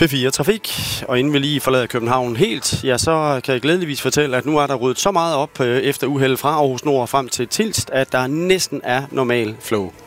P4 Trafik, og inden vi lige forlader København helt, ja, så kan jeg glædeligvis fortælle, at nu er der ryddet så meget op efter uheldet fra Aarhus Nord frem til Tilst, at der næsten er normal flow.